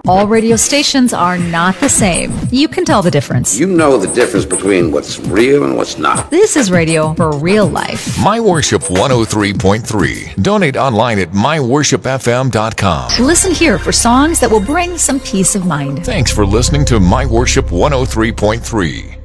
All radio stations are not the same. You can tell the difference. You know the difference between what's real and what's not. This is radio for real life. My Worship 103.3. Donate online at myworshipfm.com. Listen here for songs that will bring some peace of mind. Thanks for listening to My Worship 103.3.